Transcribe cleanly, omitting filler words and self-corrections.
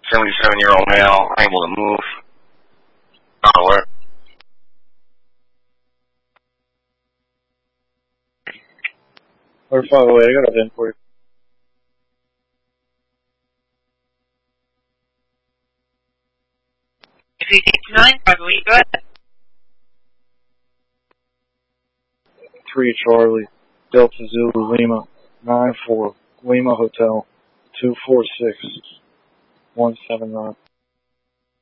77-year-old male, unable to move. Not alert. We're far away. I got a 10 for you. If you take 9, probably go ahead. 3 Charlie, Delta Zulu Lima, 94, Lima Hotel, 246-179.